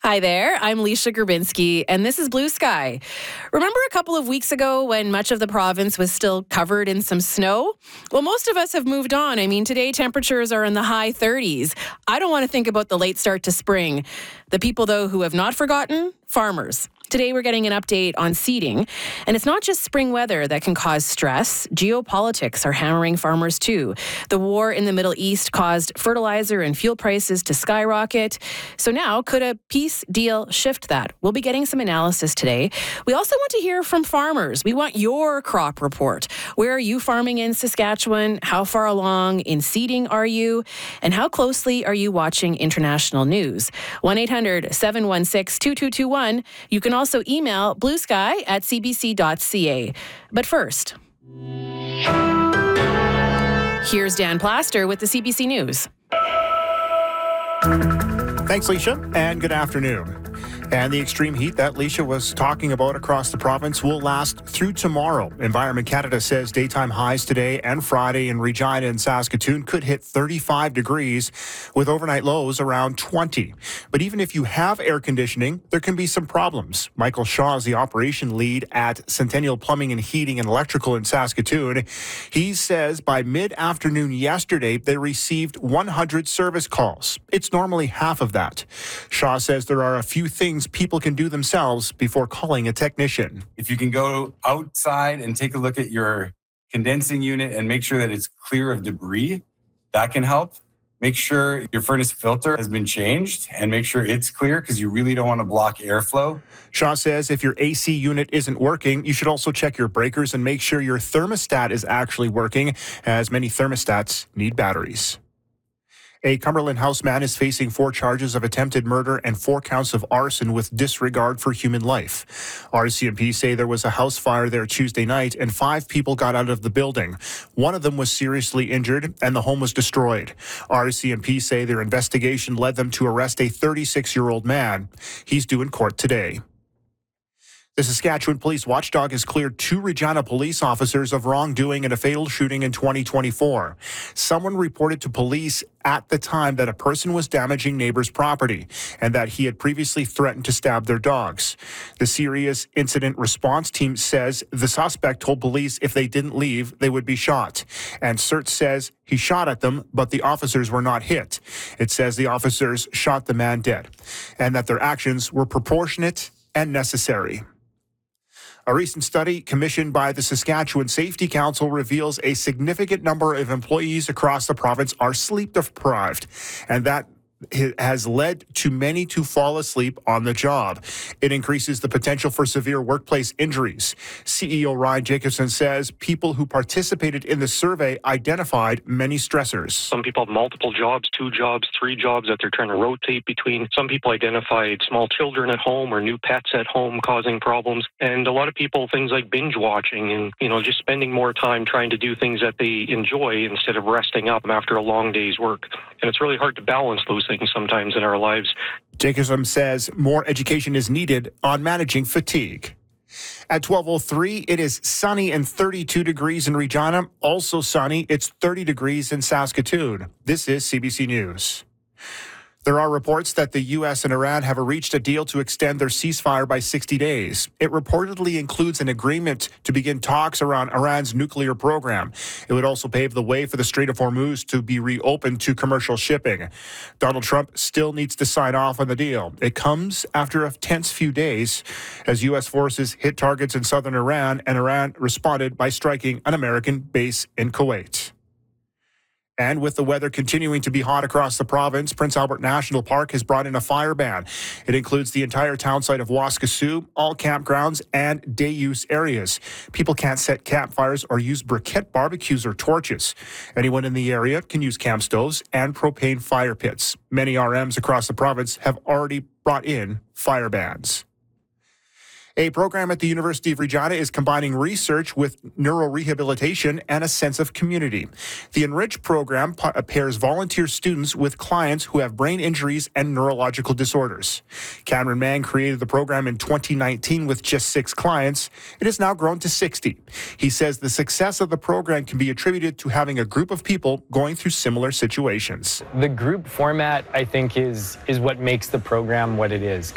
Hi there, I'm Leisha Grabinski, and this is Blue Sky. Remember a couple of weeks ago when much of the province was still covered in some snow? Well, most of us have moved on. I mean, today temperatures are in the high 30s. I don't want to think about the late start to spring. The people, though, who have not forgotten, farmers. Today, we're getting an update on seeding. And it's not just spring weather that can cause stress. Geopolitics are hammering farmers, too. The war in the Middle East caused fertilizer and fuel prices to skyrocket. So now, could a peace deal shift that? We'll be getting some analysis today. We also want to hear from farmers. We want your crop report. Where are you farming in Saskatchewan? How far along in seeding are you? And how closely are you watching international news? 1-800-716-2221. You can also email bluesky@cbc.ca. But first, here's Dan Plaster with the CBC News. Thanks, Leisha, and good afternoon. And the extreme heat that Leisha was talking about across the province will last through tomorrow. Environment Canada says daytime highs today and Friday in Regina and Saskatoon could hit 35 degrees with overnight lows around 20. But even if you have air conditioning, there can be some problems. Michael Shaw is the operation lead at Centennial Plumbing and Heating and Electrical in Saskatoon. He says by mid-afternoon yesterday, they received 100 service calls. It's normally half of that. Shaw says there are a few things people can do themselves before calling a technician. If you can go outside and take a look at your condensing unit and make sure that it's clear of debris, that can help. Make sure your furnace filter has been changed and make sure it's clear because you really don't want to block airflow. Shaw says if your AC unit isn't working, you should also check your breakers and make sure your thermostat is actually working, as many thermostats need batteries. A Cumberland House man is facing 4 charges of attempted murder and 4 counts of arson with disregard for human life. RCMP say there was a house fire there Tuesday night and 5 people got out of the building. One of them was seriously injured and the home was destroyed. RCMP say their investigation led them to arrest a 36-year-old man. He's due in court today. The Saskatchewan Police Watchdog has cleared 2 Regina police officers of wrongdoing in a fatal shooting in 2024. Someone reported to police at the time that a person was damaging neighbors' property and that he had previously threatened to stab their dogs. The Serious Incident Response Team says the suspect told police if they didn't leave, they would be shot. And CERT says he shot at them, but the officers were not hit. It says the officers shot the man dead and that their actions were proportionate and necessary. A recent study commissioned by the Saskatchewan Safety Council reveals a significant number of employees across the province are sleep deprived, and that has led to many to fall asleep on the job. It increases the potential for severe workplace injuries. CEO Ryan Jacobson says people who participated in the survey identified many stressors. Some people have multiple jobs, 2 jobs, 3 jobs that they're trying to rotate between. Some people identified small children at home or new pets at home causing problems. And a lot of people, things like binge watching and, just spending more time trying to do things that they enjoy instead of resting up after a long day's work. And it's really hard to balance those things sometimes in our lives. Jacobson says more education is needed on managing fatigue. At 12:03, it is sunny and 32 degrees in Regina. Also sunny, it's 30 degrees in Saskatoon. This is CBC News. There are reports that the U.S. and Iran have reached a deal to extend their ceasefire by 60 days. It reportedly includes an agreement to begin talks around Iran's nuclear program. It would also pave the way for the Strait of Hormuz to be reopened to commercial shipping. Donald Trump still needs to sign off on the deal. It comes after a tense few days as U.S. forces hit targets in southern Iran, and Iran responded by striking an American base in Kuwait. And with the weather continuing to be hot across the province, Prince Albert National Park has brought in a fire ban. It includes the entire town site of Waskesiu, all campgrounds, and day-use areas. People can't set campfires or use briquette barbecues or torches. Anyone in the area can use camp stoves and propane fire pits. Many RMs across the province have already brought in fire bans. A program at the University of Regina is combining research with neurorehabilitation and a sense of community. The Enrich program pairs volunteer students with clients who have brain injuries and neurological disorders. Cameron Mann created the program in 2019 with just 6 clients. It has now grown to 60. He says the success of the program can be attributed to having a group of people going through similar situations. The group format, I think, is what makes the program what it is.